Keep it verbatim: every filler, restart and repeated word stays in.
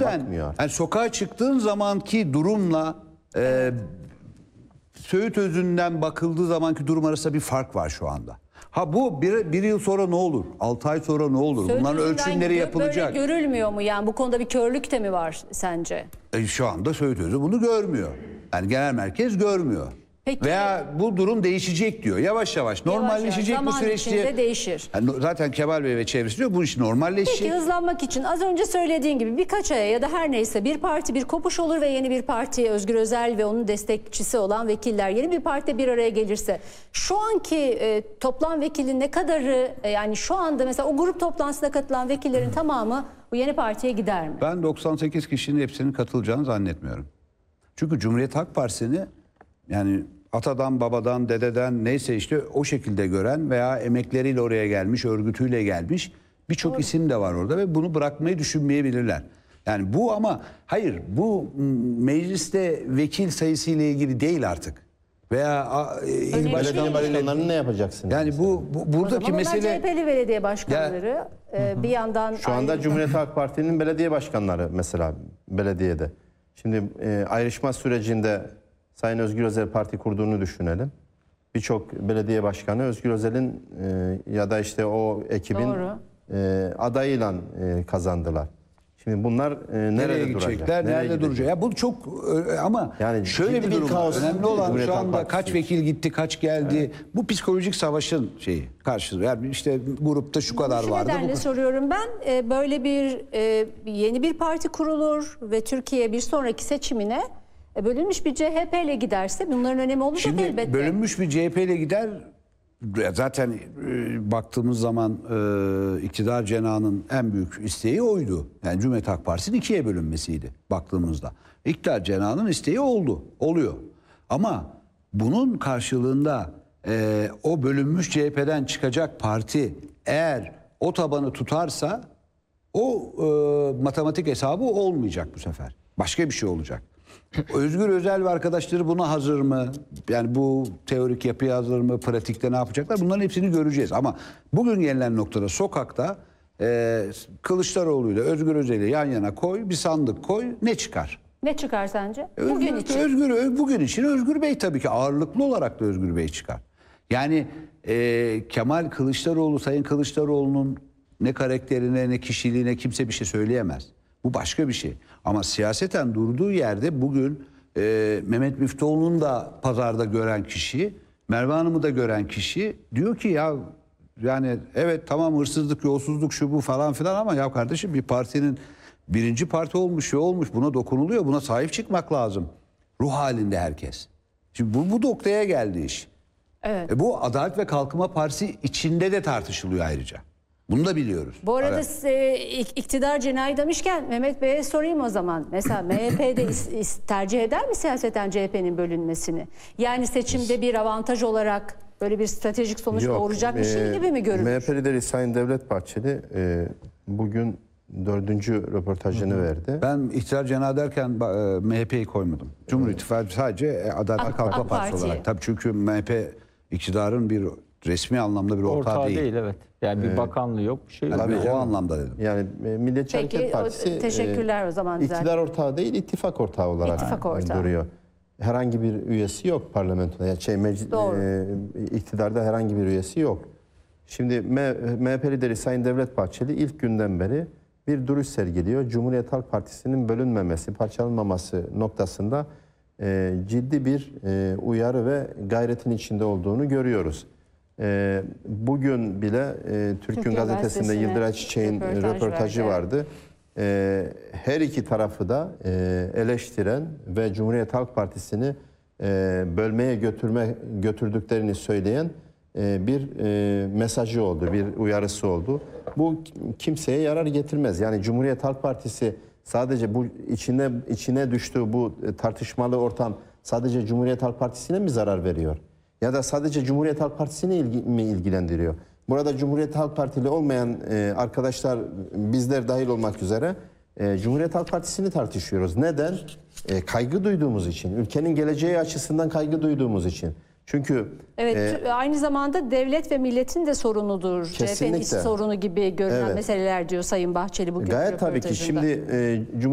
yüzden yani sokağa çıktığın zamanki durumla e, Söğüt Özü'nden bakıldığı zamanki durum arasında bir fark var şu anda. Ha bu bir, bir yıl sonra ne olur? Altı ay sonra ne olur? Söğüt Bunların Özü'nden ölçümleri yapılacak. Böyle görülmüyor mu yani? Bu konuda bir körlük de mi var sence? E, şu anda Söğüt Özü bunu görmüyor. Yani genel merkez görmüyor. Peki, veya bu durum değişecek diyor. Yavaş yavaş normalleşecek yavaş, bu süreç diye. Zaman değişir. Yani zaten Kemal Bey ve çevresi diyor bu iş normalleşecek. Peki hızlanmak için az önce söylediğin gibi birkaç aya ya da her neyse bir parti bir kopuş olur ve yeni bir parti Özgür Özel ve onun destekçisi olan vekiller yeni bir parti bir araya gelirse şu anki e, toplam vekilin ne kadarı e, yani şu anda mesela o grup toplantısına katılan vekillerin hmm. tamamı bu yeni partiye gider mi? Ben doksan sekiz kişinin hepsinin katılacağını zannetmiyorum. Çünkü Cumhuriyet Halk Partisi'ni yani atadan, babadan, dededen neyse işte o şekilde gören veya emekleriyle oraya gelmiş, örgütüyle gelmiş birçok isim de var orada ve bunu bırakmayı düşünmeyebilirler. Yani bu ama hayır bu mecliste vekil sayısı ile ilgili değil artık. Veya il belediye başkanlarını ne yapacaksınız? Yani bu, bu buradaki mesele C H P'li belediye başkanları ya, e, bir yandan şu anda ayrı... Cumhuriyet Halk Partisi'nin belediye başkanları mesela belediyede. Şimdi e, ayrışma sürecinde Sayın Özgür Özel parti kurduğunu düşünelim. Birçok belediye başkanı Özgür Özel'in e, ya da işte o ekibin e, adayıyla e, kazandılar. Şimdi bunlar e, nereye duracak? Nerede nereye duracak? Ya bu çok ama yani şöyle bir durum var. Önemli olan Cumhuriyet şu anda kaç vekil gitti, kaç geldi. Evet. Bu psikolojik savaşın şeyi karşılığı. Yani işte grupta şu kadar şu vardı. Bu nedenle soruyorum ben. E, böyle bir e, yeni bir parti kurulur ve Türkiye bir sonraki seçimine bölünmüş bir C H P ile giderse bunların önemi olacak Şimdi elbette. Şimdi bölünmüş bir C H P ile gider zaten e, baktığımız zaman e, iktidar cenahının en büyük isteği oydu. Yani Cumhuriyet Halk Partisi'nin ikiye bölünmesiydi baktığımızda. İktidar cenahının isteği oldu, oluyor. Ama bunun karşılığında e, o bölünmüş C H P'den çıkacak parti eğer o tabanı tutarsa o e, matematik hesabı olmayacak bu sefer. Başka bir şey olacak. Özgür Özel ve arkadaşları buna hazır mı? Yani bu teorik yapıya hazır mı? Pratikte ne yapacaklar? Bunların hepsini göreceğiz. Ama bugün gelinen noktada sokakta e, Kılıçdaroğlu ile Özgür Özel'i yan yana koy, bir sandık koy. Ne çıkar? Ne çıkar sence? Özgür, bugün için. Özgür, bugün için Özgür Bey tabii ki ağırlıklı olarak da Özgür Bey çıkar. Yani e, Kemal Kılıçdaroğlu, Sayın Kılıçdaroğlu'nun ne karakterine ne kişiliğine kimse bir şey söyleyemez. Bu başka bir şey. Ama siyaseten durduğu yerde bugün e, Mehmet Müftüoğlu'nu da pazarda gören kişi, Merve Hanım'ı da gören kişi diyor ki ya yani evet tamam hırsızlık, yolsuzluk şu bu falan filan ama ya kardeşim bir partinin birinci parti olmuş, şey olmuş buna dokunuluyor. Buna sahip çıkmak lazım. Ruh halinde herkes. Şimdi bu, bu noktaya geldi iş. Evet. E, bu Adalet ve Kalkınma Partisi içinde de tartışılıyor ayrıca. Bunu da biliyoruz. Bu arada evet. iktidar cenahı demişken Mehmet Bey'e sorayım o zaman. Mesela M H P'de tercih eder mi siyaseten C H P'nin bölünmesini? Yani seçimde bir avantaj olarak böyle bir stratejik sonuç Yok, doğuracak bir şey e, gibi mi görünür? M H P lideri Sayın Devlet Bahçeli e, bugün dördüncü röportajını Hı -hı. verdi. Ben iktidar cenahı derken e, M H P'yi koymadım. Cumhur evet. İttifakı sadece Adalet ve Kalkınma Partisi olarak. Tabii çünkü M H P iktidarın bir resmi anlamda bir ortağı, ortağı değil. değil. Evet. Yani bir ee, bakanlığı yok, bir şey yok. Tabii o anlamda dedim. Yani Milliyetçi Peki, Hareket Partisi teşekkürler o zaman. İktidar ortağı değil, ittifak ortağı olarak ittifak ortağı. duruyor. Herhangi bir üyesi yok parlamentoda. Yani şey meclis e, iktidarda herhangi bir üyesi yok. Şimdi M H P lideri Sayın Devlet Bahçeli ilk günden beri bir duruş sergiliyor. Cumhuriyet Halk Partisi'nin bölünmemesi, parçalanmaması noktasında e, ciddi bir e, uyarı ve gayretin içinde olduğunu görüyoruz. E, bugün bile e, Türk'ün gazetesinde Yıldıray Çiçek'in röportaj röportajı verdi. vardı. E, her iki tarafı da e, eleştiren ve Cumhuriyet Halk Partisi'ni e, bölmeye götürme götürdüklerini söyleyen e, bir e, mesajı oldu, bir uyarısı oldu. Bu kimseye yarar getirmez. Yani Cumhuriyet Halk Partisi sadece bu içine içine düştüğü bu tartışmalı ortam sadece Cumhuriyet Halk Partisi'ne mi zarar veriyor? Ya da sadece Cumhuriyet Halk Partisi'ni ilgi, mi ilgilendiriyor? Burada Cumhuriyet Halk Partili olmayan e, arkadaşlar bizler dahil olmak üzere e, Cumhuriyet Halk Partisi'ni tartışıyoruz. Neden? E, kaygı duyduğumuz için, ülkenin geleceği açısından kaygı duyduğumuz için. Çünkü evet, e, aynı zamanda devlet ve milletin de sorunudur. C H P'nin sorunu gibi görünen evet. meseleler diyor Sayın Bahçeli bugün. Gayet tabii ki şimdi e,